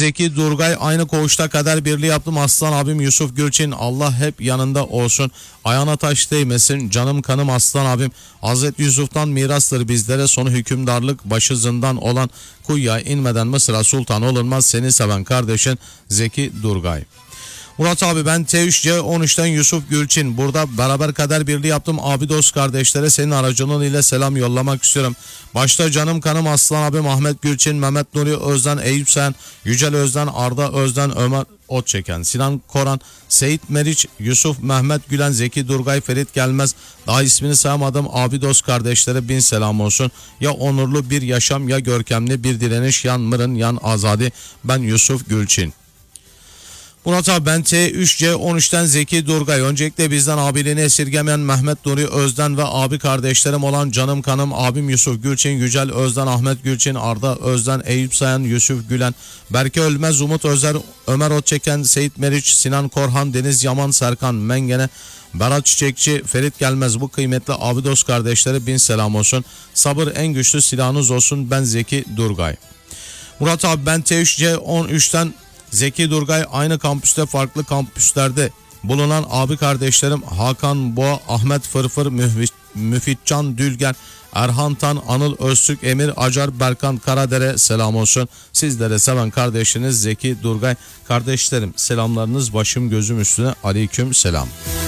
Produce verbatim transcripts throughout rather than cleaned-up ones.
Zeki Durgay, aynı koğuşta kader birliği yaptım aslan abim Yusuf Gülçin, Allah hep yanında olsun, ayağına taş değmesin, canım kanım aslan abim. Hazreti Yusuf'tan mirastır bizlere, sonu hükümdarlık, başı zindan olan, kuyuya inmeden Mısır'a sultan olunmaz, seni seven kardeşin Zeki Durgay. Murat abi, ben T üç C on üçten Yusuf Gülçin, burada beraber kader birliği yaptım abi dost kardeşlere senin aracılığın ile selam yollamak istiyorum. Başta canım kanım aslan abim Ahmet Gülçin, Mehmet Nuri Özden, Eyüp Sen, Yücel Özden, Arda Özden, Ömer Otçeken, Sinan Koran, Seyit Meriç, Yusuf Mehmet Gülen, Zeki Durgay, Ferit Gelmez, daha ismini sayamadım abi dost kardeşlere bin selam olsun. Ya onurlu bir yaşam, ya görkemli bir direniş, yan mırın yan azadi, ben Yusuf Gülçin. Murat abi, ben T üç C on üçten Zeki Durgay, öncelikle bizden abiliğini esirgemeyen Mehmet Nuri Özden ve abi kardeşlerim olan canım kanım abim Yusuf Gülçin, Yücel Özden, Ahmet Gülçin, Arda Özden, Eyüp Sayan, Yusuf Gülen, Berke Ölmez, Umut Özer, Ömer Otçeken, Seyit Meriç, Sinan Korhan, Deniz Yaman, Serkan Mengene, Berat Çiçekçi, Ferit Gelmez, bu kıymetli abi dost kardeşlere bin selam olsun. Sabır en güçlü silahınız olsun, ben Zeki Durgay. Murat abi, ben T üç C on üçten Zeki Durgay, aynı kampüste farklı kampüslerde bulunan abi kardeşlerim Hakan Boğa, Ahmet Fırfır, Müfitcan Dülgen, Erhan Tan, Anıl Öztürk, Emir Acar, Berkan Karadere selam olsun. Sizlere seven kardeşiniz Zeki Durgay. Kardeşlerim, selamlarınız başım gözüm üstüne, aleyküm selam.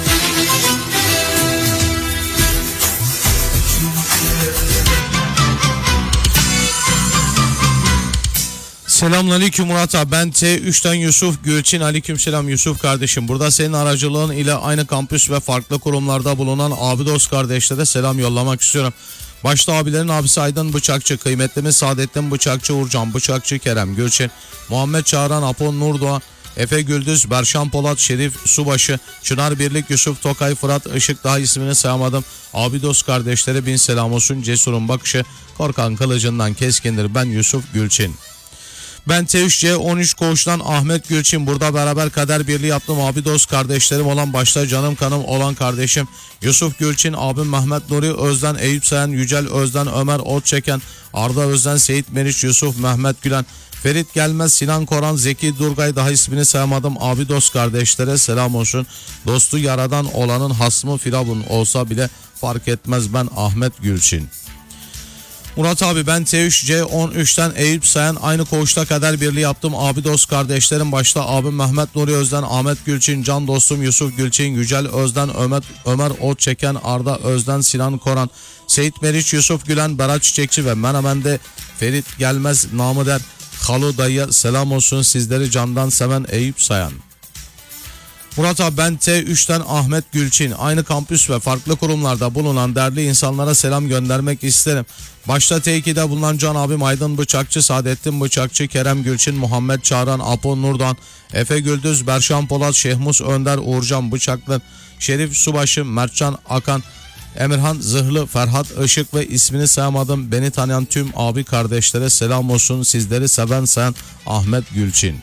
Selamünaleyküm Murat abi, ben T üçten Yusuf Gülçin, aleykümselam Yusuf kardeşim. Burada senin aracılığın ile aynı kampüs ve farklı kurumlarda bulunan abi dost kardeşlere selam yollamak istiyorum. Başta abilerin abisi Aydın Bıçakçı, kıymetlimiz Saadettin Bıçakçı, Uğurcan Bıçakçı, Kerem Gülçin, Muhammed Çağran, Apon Nurdoğan, Efe Güldüz, Berşan Polat, Şerif Subaşı, Çınar Birlik, Yusuf Tokay, Fırat Işık, daha ismini sayamadım. Abi dost kardeşlere bin selam olsun. Cesurun bakışı korkan kılıcından keskindir, ben Yusuf Gülçin. Ben T üç C on üç koğuştan Ahmet Gülçin, burada beraber kader birliği yaptım abi dost kardeşlerim olan, başta canım kanım olan kardeşim Yusuf Gülçin, abim Mehmet Nuri Özden, Eyüp Sayan, Yücel Özden, Ömer Otçeken, Arda Özden, Seyit Meriç, Yusuf Mehmet Gülen, Ferit Gelmez, Sinan Koran, Zeki Durgay, daha ismini sayamadım abi dost kardeşlere selam olsun. Dostu yaradan olanın hasmı firavun olsa bile fark etmez, ben Ahmet Gülçin. Murat abi, ben T üç C on üçten Eyüp Sayan, aynı koğuşta kader birliği yaptım abi dost kardeşlerim, başta abim Mehmet Nuri Özden, Ahmet Gülçin, can dostum Yusuf Gülçin, Yücel Özden, Ömer, Ömer Otçeken, Arda Özden, Sinan Koran, Seyit Meriç, Yusuf Gülen, Berat Çiçekçi ve Menemen'de Ferit Gelmez, namı der Halu dayıya selam olsun, sizleri candan seven Eyüp Sayan. Murat abi, ben T üçten Ahmet Gülçin, aynı kampüs ve farklı kurumlarda bulunan değerli insanlara selam göndermek isterim. Başta T iki'de bulunan can abim Aydın Bıçakçı, Saadettin Bıçakçı, Kerem Gülçin, Muhammed Çağran, Apo Nurdan, Efe Güldüz, Berşan Polat, Şehmus Önder, Uğurcan Bıçaklı, Şerif Subaşı, Mertcan Akan, Emirhan Zırhlı, Ferhat Işık ve ismini sayamadım beni tanıyan tüm abi kardeşlere selam olsun. Sizleri seven sayan Ahmet Gülçin.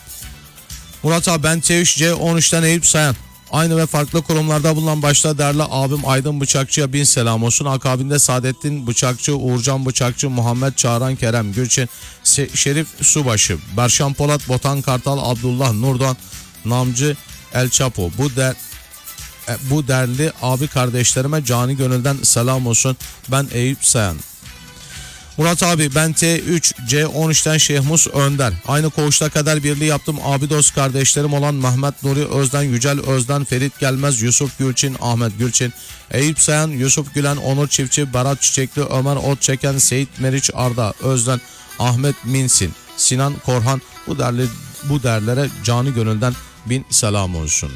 Murat abi, ben T üç C on üçten Eyüp Sayan, aynı ve farklı kurumlarda bulunan başta değerli abim Aydın Bıçakçı'ya bin selam olsun. Akabinde Saadettin Bıçakçı, Uğurcan Bıçakçı, Muhammed Çağran, Kerem Gülçin, Şerif Subaşı, Berşan Polat, Botan Kartal, Abdullah Nurdan, Namcı El Chapo, bu der bu değerli abi kardeşlerime cani gönülden selam olsun. Ben Eyüp Sayan. Murat abi, ben T üç C on üçten Şehmus Önder, aynı koğuşta kader birliği yaptım abi dost kardeşlerim olan Mehmet Nuri Özden, Yücel Özden, Ferit Gelmez, Yusuf Gülçin, Ahmet Gülçin, Eyüp Sayan, Yusuf Gülen, Onur Çiftçi, Berat Çiçekli, Ömer Otçeken, Seyit Meriç, Arda Özden, Ahmet Minsin, Sinan Korhan, bu değerli bu değerlere canı gönülden bin selam olsun.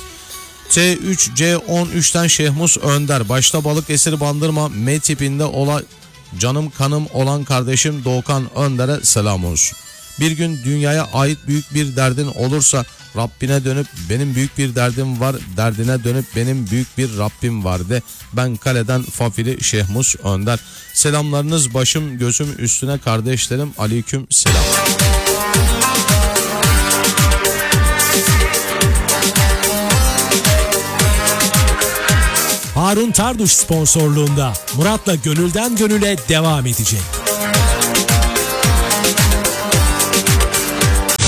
T üç C on üçten Şehmus Önder, başta Balıkesir Bandırma M tipinde olan canım kanım olan kardeşim Doğukan Önder'e selam olsun. Bir gün dünyaya ait büyük bir derdin olursa Rabbine dönüp benim büyük bir derdim var, derdine dönüp benim büyük bir Rabbim var de. Ben kaleden Fafili Şehmus Önder. Selamlarınız başım gözüm üstüne kardeşlerim, aleyküm selam. Harun Tarduş sponsorluğunda Murat'la Gönülden Gönüle devam edecek.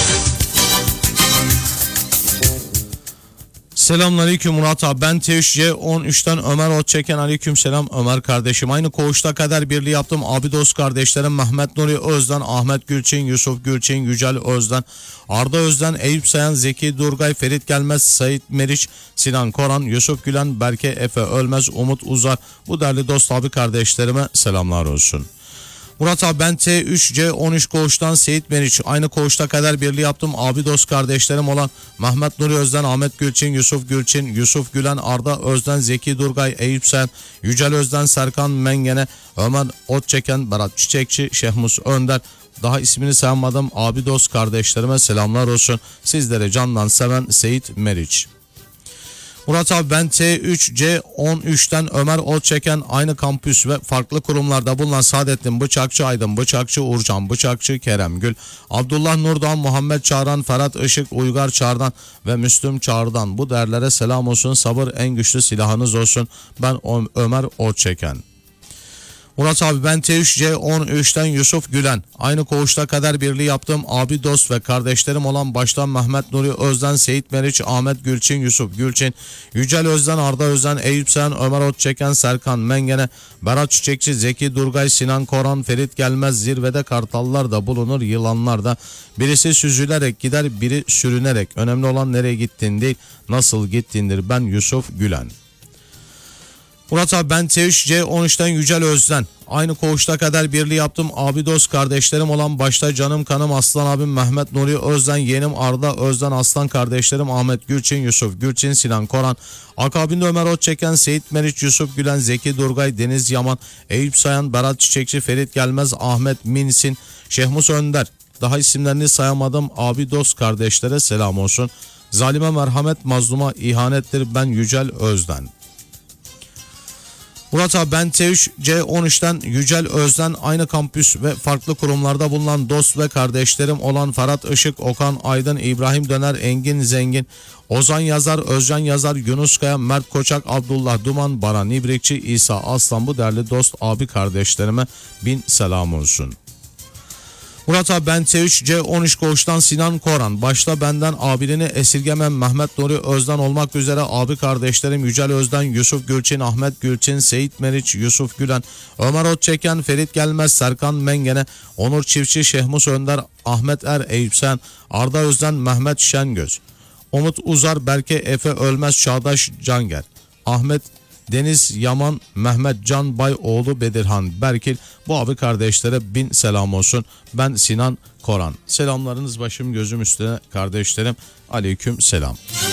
Selamünaleyküm Murat abi. Ben T üç C on üçten Ömer Otçeken. Aleyküm selam Ömer kardeşim. Aynı koğuşta kader birliği yaptım. Abi dost kardeşlerim Mehmet Nuri Özden, Ahmet Gülçin, Yusuf Gülçin, Yücel Özden, Arda Özden, Eyüp Sayan, Zeki Durgay, Ferit Gelmez, Sait Meriç, Sinan Koran, Yusuf Gülen, Berke Efe Ölmez, Umut Uzar. Bu değerli dost abi kardeşlerime selamlar olsun. Murat abi ben T üç C on üç koğuştan Seyit Meriç. Aynı koğuşta kader birliği yaptım. Abi dost kardeşlerim olan Mehmet Nuri Özden, Ahmet Gülçin, Yusuf Gülçin, Yusuf Gülen, Arda Özden, Zeki Durgay, Eyüp Sen, Yücel Özden, Serkan Mengene, Ömer Otçeken, Berat Çiçekçi, Şehmus Önder. Daha ismini saymadım abi dost kardeşlerime selamlar olsun. Sizlere candan seven Seyit Meriç. Murat abi ben T üç C on üçten Ömer Otçeken, aynı kampüs ve farklı kurumlarda bulunan Saadettin Bıçakçı, Aydın Bıçakçı, Uğurcan Bıçakçı, Kerem Gül, Abdullah Nurdan, Muhammed Çağran, Ferhat Işık, Uygar Çağrı'dan ve Müslüm Çağrı'dan bu değerlere selam olsun. Sabır en güçlü silahınız olsun. Ben Ömer Otçeken. Murat abi ben T üç C on üçten Yusuf Gülen. Aynı koğuşta kader birliği yaptığım abi dost ve kardeşlerim olan baştan Mehmet Nuri Özden, Seyit Meriç, Ahmet Gülçin, Yusuf Gülçin, Yücel Özden, Arda Özden, Eyüp Sen, Ömer Otçeken, Serkan Mengene, Berat Çiçekçi, Zeki Durgay, Sinan Koran, Ferit Gelmez. Zirvede kartallar da bulunur, yılanlar da. Birisi süzülerek gider, biri sürünerek. Önemli olan nereye gittin değil, nasıl gittindir. Ben Yusuf Gülen. Murat abi ben T üç C on üçten Yücel Özden. Aynı koğuşta kader birliği yaptım. Abi dost kardeşlerim olan başta canım kanım aslan abim Mehmet Nuri Özden, yeğenim Arda Özden, aslan kardeşlerim Ahmet Gülçin, Yusuf Gülçin, Sinan Koran, akabinde Ömer Otçeken, Seyit Meriç, Yusuf Gülen, Zeki Durgay, Deniz Yaman, Eyüp Sayan, Berat Çiçekçi, Ferit Gelmez, Ahmet Minsin, Şehmus Önder. Daha isimlerini sayamadım abi dost kardeşlere selam olsun. Zalime merhamet, mazluma ihanettir. Ben Yücel Özden. Murat abi ben T üç C on üçten Yücel Özden, aynı kampüs ve farklı kurumlarda bulunan dost ve kardeşlerim olan Ferhat Işık, Okan Aydın, İbrahim Döner, Engin Zengin, Ozan Yazar, Özcan Yazar, Yunus Kaya, Mert Koçak, Abdullah Duman, Baran İbrikçi, İsa Aslan. Bu değerli dost abi kardeşlerime bin selam olsun. Murat abi ben T üç C on üç koğuştan Sinan Koran. Başta benden abilini esirgemem Mehmet Nuri Özden olmak üzere abi kardeşlerim Yücel Özden, Yusuf Gülçin, Ahmet Gülçin, Seyit Meriç, Yusuf Gülen, Ömer Otçeken, Ferit Gelmez, Serkan Mengene, Onur Çiftçi, Şehmus Önder, Ahmet Er, Eyüp Sen, Arda Özden, Mehmet Şengöz, Umut Uzar, Berke Efe Ölmez, Çağdaş Canger, Ahmet Deniz Yaman, Mehmet Can Bayoğlu, Bedirhan Berkil. Bu abi kardeşlere bin selam olsun. Ben Sinan Koran. Selamlarınız başım gözüm üstüne kardeşlerim. Aleyküm selam.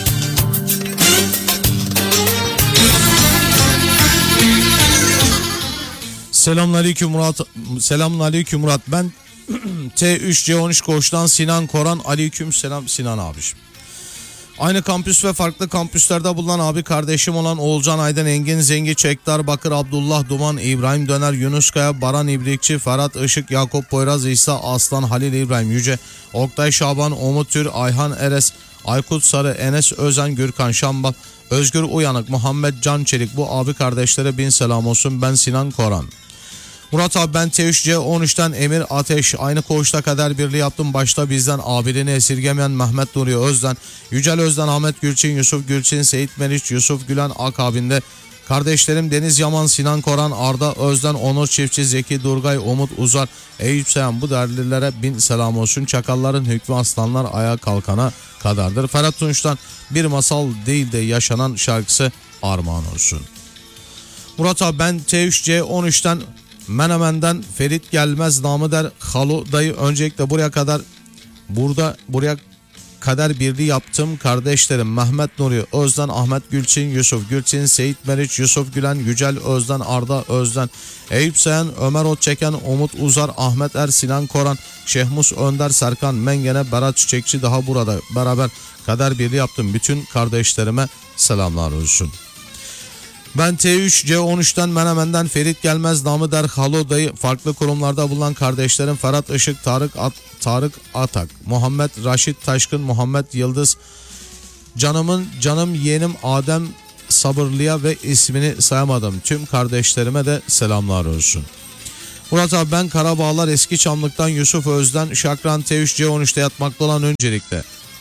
Selamünaleyküm Murat. Selamünaleyküm Murat. Ben T üç C on üç koğuştan Sinan Koran. Aleyküm selam Sinan abiciğim. Aynı kampüs ve farklı kampüslerde bulunan abi kardeşim olan Oğulcan Aydın, Engin Zengi, Çekdar Bakır, Abdullah Duman, İbrahim Döner, Yunus Kaya, Baran İbrikçi, Ferhat Işık, Yakup Poyraz, İsa Aslan, Halil İbrahim Yüce, Oktay Şaban, Umut Tür, Ayhan Eres, Aykut Sarı, Enes Özen, Gürkan Şambal, Özgür Uyanık, Muhammed Can Çelik. Bu abi kardeşlere bin selam olsun. Ben Sinan Koran. Murat abi ben T üç C on üçten Emir Ateş. Aynı koğuşta kader birliği yaptım. Başta bizden abilini esirgemeyen Mehmet Nuri Özden, Yücel Özden, Ahmet Gülçin, Yusuf Gülçin, Seyit Meriç, Yusuf Gülen, akabinde kardeşlerim Deniz Yaman, Sinan Koran, Arda Özden, Onur Çiftçi, Zeki Durgay, Umut Uzar, Eyüp Sayan. Bu değerlilere bin selam olsun. Çakalların hükmü aslanlar ayağa kalkana kadardır. Ferhat Tunç'tan Bir Masal Değil de Yaşanan şarkısı armağan olsun. Murat abi ben T üç C on üçten Menemen'den Ferit Gelmez, namı der Halu dayı. Öncelikle buraya kadar burada buraya kader birliği yaptım kardeşlerim Mehmet Nuri Özden, Ahmet Gülçin, Yusuf Gülçin, Seyit Meriç, Yusuf Gülen, Yücel Özden, Arda Özden, Eyüp Sayan, Ömer Otçeken, Umut Uzar, Ahmet Er, Sinan Koran, Şehmus Önder, Serkan Mengene, Berat Çiçekçi. Daha burada beraber kader birliği yaptım. Bütün kardeşlerime selamlar olsun. Ben T üç C on üçten Menemen'den Ferit Gelmez, namı der Halo dayı. Farklı kurumlarda bulunan kardeşlerim Ferhat Işık, Tarık At, Tarık Atak, Muhammed Raşit Taşkın, Muhammed Yıldız, canımın canım yeğenim Adem Sabırlı'ya ve ismini sayamadım tüm kardeşlerime de selamlar olsun. Murat abi ben Karabağlar Eski Çamlık'tan Yusuf Özden, Şakran T üç C on üçte yatmakta olan öncelikle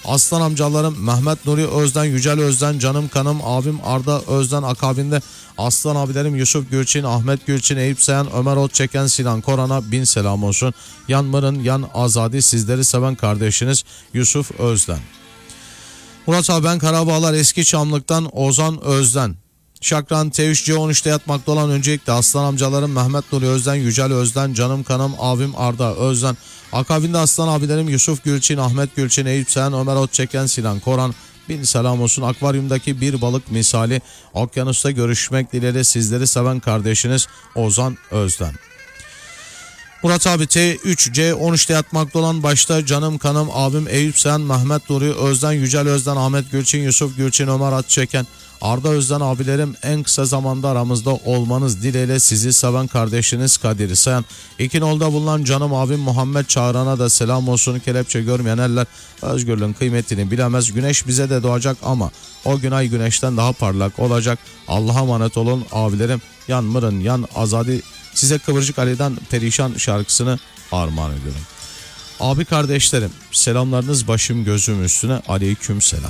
Aslan amcalarım Mehmet Nuri Özden, Yücel Özden, canım kanım abim Arda Özden, akabinde aslan abilerim Yusuf Gülçin, Ahmet Gülçin, Eyüp Sayan, Ömer Otçeken, Sinan Koran'a bin selam olsun. Yan Mırın, yan Azadi, sizleri seven kardeşiniz Yusuf Özden. Murat abi ben Karabağlar Eski Çamlık'tan Ozan Özden. Şakran T üç C on üçte yatmakta olan öncelikle aslan amcalarım Mehmet Nuri Özden, Yücel Özden, canım kanım abim Arda Özden. Akabinde aslan abilerim Yusuf Gülçin, Ahmet Gülçin, Eyüp Sayan, Ömer Otçeken, Sinan Koran. Bin selam olsun. Akvaryumdaki bir balık misali okyanusta görüşmek dileğiyle sizleri seven kardeşiniz Ozan Özden. Murat abi T üç C on üçte yatmakta olan başta canım kanım abim Eyüp Sayan, Mehmet Nuri Özden, Yücel Özden, Ahmet Gülçin, Yusuf Gülçin, Ömer Atçeken, Arda Özden abilerim en kısa zamanda aramızda olmanız dileğiyle sizi seven kardeşiniz Kadir Sayan. İkinol'da bulunan canım abim Muhammed Çağran'a da selam olsun. Kelepçe görmeyen eller özgürlüğün kıymetini bilemez. Güneş bize de doğacak ama o gün ay güneşten daha parlak olacak. Allah'a emanet olun abilerim. Yan Mırın, yan Azadi, size Kıvırcık Ali'den Perişan şarkısını armağan ediyorum. Abi kardeşlerim selamlarınız başım gözüm üstüne, aleyküm selam.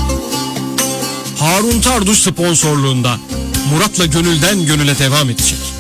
Harun Tarduş sponsorluğunda Murat'la Gönülden Gönüle devam edecek.